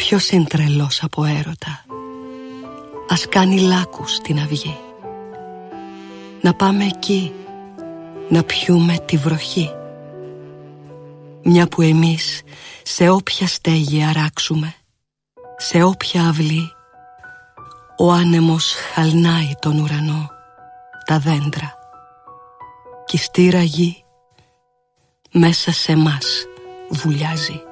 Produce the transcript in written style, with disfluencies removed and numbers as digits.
Ποιος είναι τρελός από έρωτα, ας κάνει λάκους στην αυγή. Να πάμε εκεί, να πιούμε τη βροχή. Μια που εμείς σε όποια στέγη αράξουμε, σε όποια αυλή, ο άνεμος χαλνάει τον ουρανό, τα δέντρα, κι η στήρα γη μέσα σε μας βουλιάζει.